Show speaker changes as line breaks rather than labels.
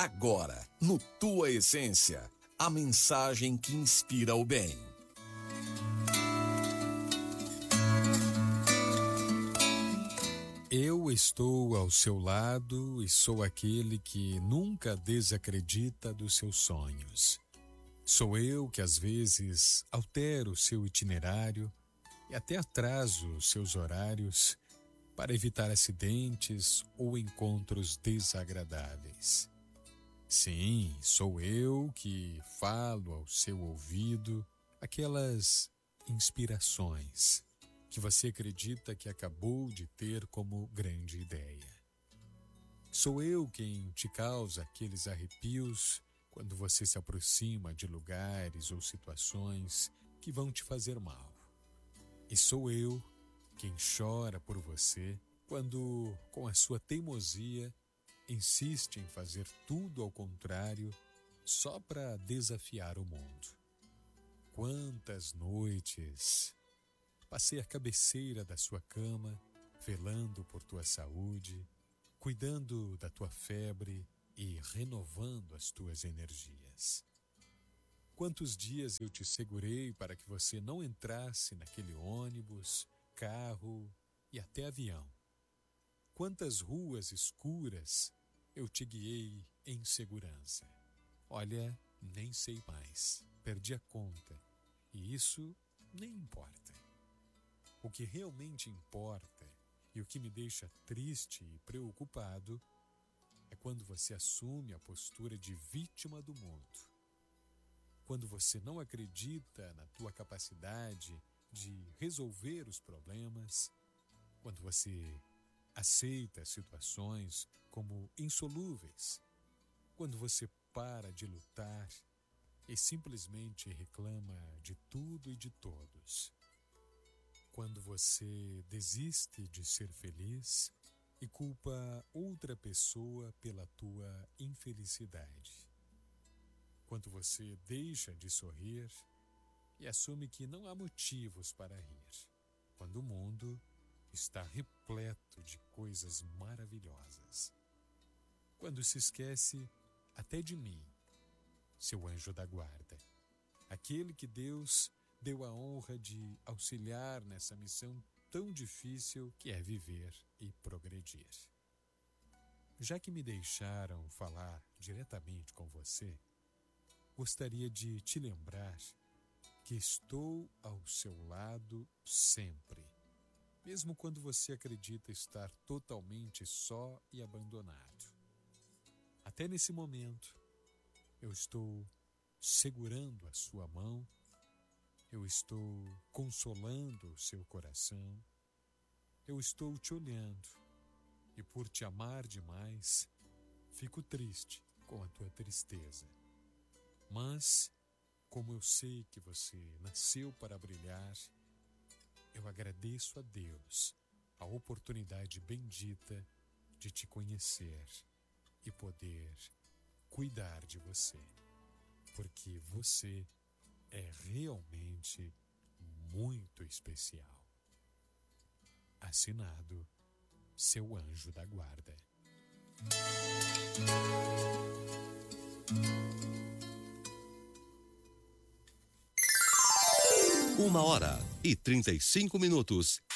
Agora, no Tua Essência, a mensagem que inspira o bem.
Eu estou ao seu lado e sou aquele que nunca desacredita dos seus sonhos. Sou eu que às vezes altero seu itinerário e até atraso seus horários para evitar acidentes ou encontros desagradáveis. Sim, sou eu que falo ao seu ouvido aquelas inspirações que você acredita que acabou de ter como grande ideia. Sou eu quem te causa aqueles arrepios quando você se aproxima de lugares ou situações que vão te fazer mal. E sou eu quem chora por você quando, com a sua teimosia, insiste em fazer tudo ao contrário só para desafiar o mundo. Quantas noites passei à cabeceira da sua cama, velando por tua saúde, cuidando da tua febre e renovando as tuas energias. Quantos dias eu te segurei para que você não entrasse naquele ônibus, carro e até avião. Quantas ruas escuras eu te guiei em segurança. Olha, nem sei mais, perdi a conta, e isso nem importa. O que realmente importa e o que me deixa triste e preocupado é quando você assume a postura de vítima do mundo. Quando você não acredita na tua capacidade de resolver os problemas, quando você aceita situações como insolúveis, quando você para de lutar e simplesmente reclama de tudo e de todos. Quando você desiste de ser feliz e culpa outra pessoa pela tua infelicidade. Quando você deixa de sorrir e assume que não há motivos para rir. Quando o mundo está repleto de coisas maravilhosas. Quando se esquece até de mim, seu anjo da guarda. Aquele que Deus deu a honra de auxiliar nessa missão tão difícil que é viver e progredir. Já que me deixaram falar diretamente com você, gostaria de te lembrar que estou ao seu lado sempre, mesmo quando você acredita estar totalmente só e abandonado. Até nesse momento, eu estou segurando a sua mão, eu estou consolando o seu coração, eu estou te olhando e por te amar demais, fico triste com a tua tristeza. Mas, como eu sei que você nasceu para brilhar, eu agradeço a Deus a oportunidade bendita de te conhecer e poder cuidar de você, porque você é realmente muito especial. Assinado, seu anjo da guarda.
1h35.